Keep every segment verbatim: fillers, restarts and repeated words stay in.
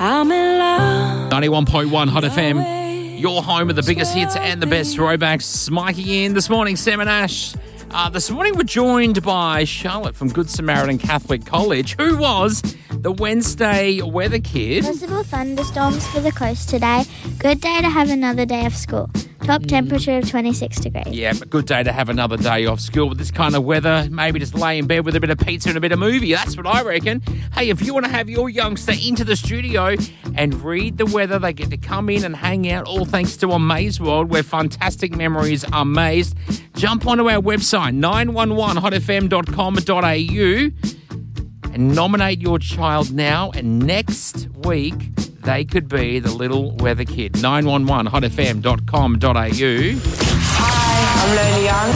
I'm in love. ninety-one point one Hot F M, your home with the biggest hits and the best throwbacks. Mikey in this morning, Sam and Ash. Uh, this morning we're joined by Charlotte from Good Samaritan Catholic College, who was the Wednesday weather kid. Possible thunderstorms for the coast today. Good day to have another day of school. Top temperature of twenty-six degrees. Yeah, but good day to have another day off school with this kind of weather. Maybe just lay in bed with a bit of pizza and a bit of movie. That's what I reckon. Hey, if you want to have your youngster into the studio and read the weather, they get to come in and hang out, all thanks to Amaze World, where fantastic memories are made. Jump onto our website, nine one one hot f m dot com dot a u, and nominate your child now, and next week they could be the little weather kid. nine one one hot f m dot com dot a u. Hi, I'm Lily Young.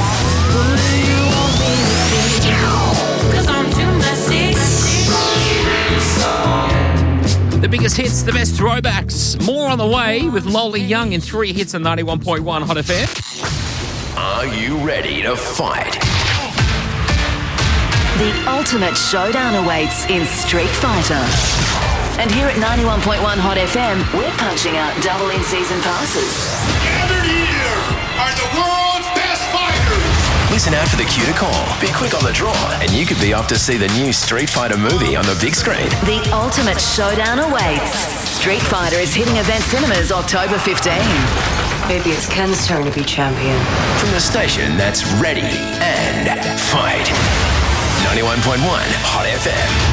Cause I'm too messy. The biggest hits, the best throwbacks. More on the way with Lolly Young in three hits on ninety-one point one Hot F M. Are you ready to fight? The ultimate showdown awaits in Street Fighter. And here at ninety-one point one Hot F M, we're punching out double in-season passes. Gathered here are the world's best fighters. Listen out for the cue to call. Be quick on the draw, and you could be off to see the new Street Fighter movie on the big screen. The ultimate showdown awaits. Street Fighter is hitting Event Cinemas October fifteenth. Maybe it's Ken's turn to be champion. From the station that's ready and fight. ninety-one point one Hot F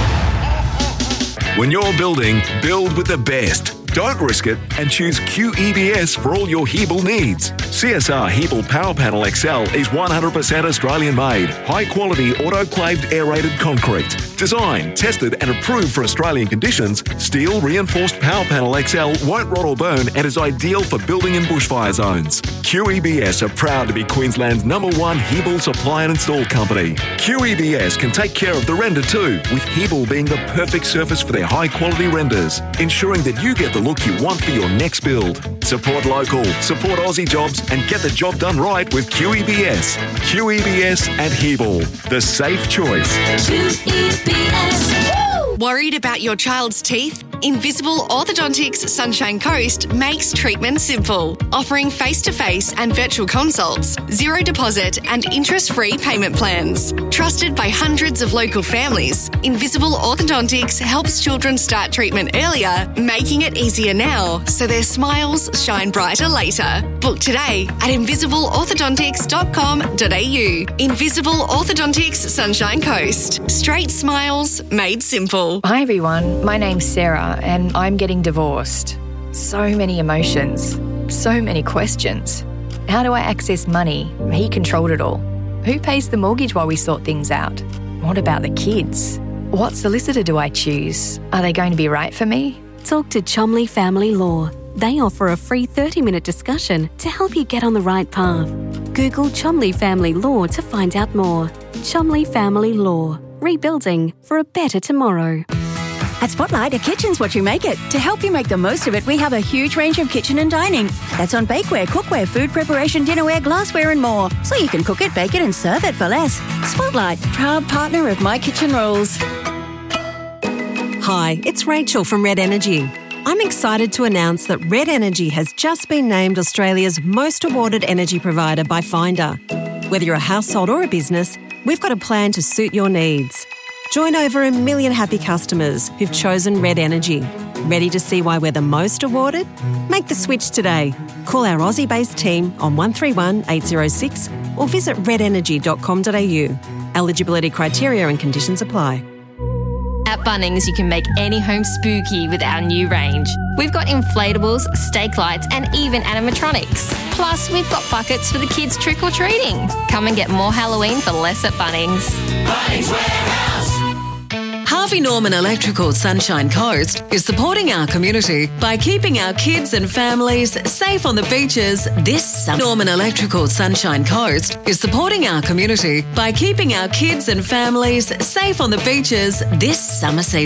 M. When you're building, build with the best. Don't risk it and choose Q E B S for all your Hebel needs. C S R Hebel Power Panel X L is one hundred percent Australian made, high quality autoclaved aerated concrete. Designed, tested and approved for Australian conditions, steel reinforced Power Panel X L won't rot or burn and is ideal for building in bushfire zones. Q E B S are proud to be Queensland's number one Hebel supply and install company. Q E B S can take care of the render too, with Hebel being the perfect surface for their high quality renders, ensuring that you get the look you want for your next build. Support local, support Aussie jobs and get the job done right with Q E B S. Q E B S and Hebel, the safe choice. Q E B S. Worried about your child's teeth? Invisible Orthodontics Sunshine Coast makes treatment simple, offering face-to-face and virtual consults, zero deposit and interest-free payment plans. Trusted by hundreds of local families, Invisible Orthodontics helps children start treatment earlier, making it easier now so their smiles shine brighter later. Book today at invisible orthodontics dot com dot a u. Invisible Orthodontics Sunshine Coast. Straight smiles made simple. Hi everyone, my name's Sarah and I'm getting divorced. So many emotions, so many questions. How do I access money? He controlled it all. Who pays the mortgage while we sort things out? What about the kids? What solicitor do I choose? Are they going to be right for me? Talk to Chomley Family Law. They offer a free thirty-minute discussion to help you get on the right path. Google Chomley Family Law to find out more. Chomley Family Law. Rebuilding for a better tomorrow. At Spotlight, a kitchen's what you make it. To help you make the most of it, we have a huge range of kitchen and dining. That's on bakeware, cookware, food preparation, dinnerware, glassware and more. So you can cook it, bake it and serve it for less. Spotlight, proud partner of My Kitchen Rules. Hi, it's Rachel from Red Energy. I'm excited to announce that Red Energy has just been named Australia's most awarded energy provider by Finder. Whether you're a household or a business, we've got a plan to suit your needs. Join over a million happy customers who've chosen Red Energy. Ready to see why we're the most awarded? Make the switch today. Call our Aussie-based team on one three one, eight zero six or visit red energy dot com dot a u. Eligibility criteria and conditions apply. At Bunnings, you can make any home spooky with our new range. We've got inflatables, stake lights, and even animatronics. Plus, we've got buckets for the kids trick-or-treating. Come and get more Halloween for less at Bunnings. Bunnings Warehouse. Harvey Norman Electrical Sunshine Coast is supporting our community by keeping our kids and families safe on the beaches this summer. Norman Electrical Sunshine Coast is supporting our community by keeping our kids and families safe on the beaches this summer season.